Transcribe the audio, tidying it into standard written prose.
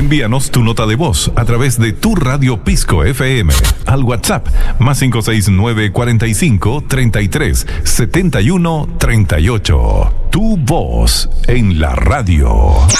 Envíanos tu nota de voz a través de tu radio Pisco FM al WhatsApp +569 45 33 71 38. Tu voz en la radio.